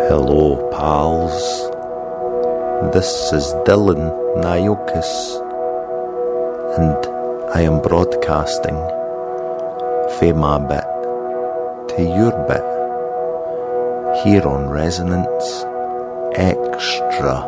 Hello, pals. This is Dylan Nayokis, and I am broadcasting fae my bit to your bit here on Resonance Extra.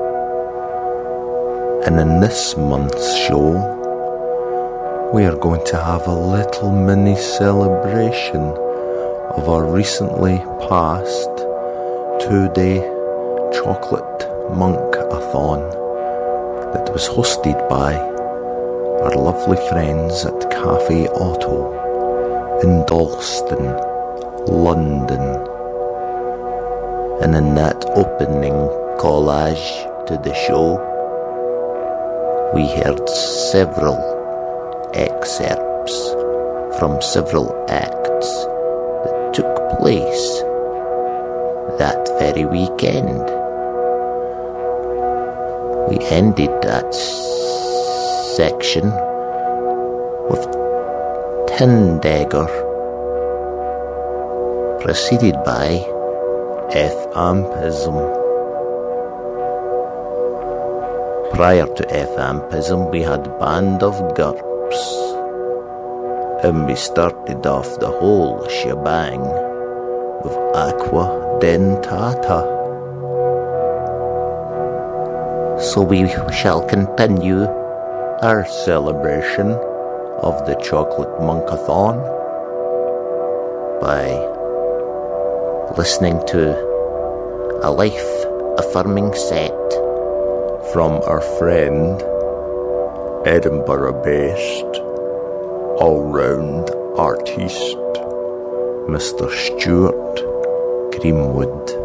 And in this month's show, we are going to have a little mini celebration of our recently passed 2-day chocolate monk-a-thon that was hosted by our lovely friends at Cafe Otto in Dalston, London. And in that opening collage to the show, we heard several excerpts from several acts that took place that very weekend. We ended that section with Tyndagger, preceded by F-Ampism. Prior to F-Ampism, we had Band of GURPS, and we started off the whole shebang with Aqua Dentata. So we shall continue our celebration of the Chocolate Monkathon by listening to a life-affirming set from our friend, Edinburgh-based, all-round artiste, Mr. Stuart Greenwood.